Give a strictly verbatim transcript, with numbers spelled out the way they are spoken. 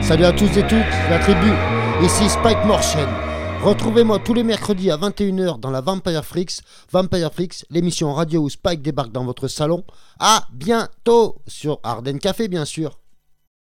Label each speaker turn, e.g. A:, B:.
A: Salut à tous et toutes, la tribu, ici Spike Morchen. Retrouvez-moi tous les mercredis à vingt et une heures dans la Vampire Freaks, Vampire Freaks, l'émission radio où Spike débarque dans votre salon. À bientôt sur Arden Café, bien sûr.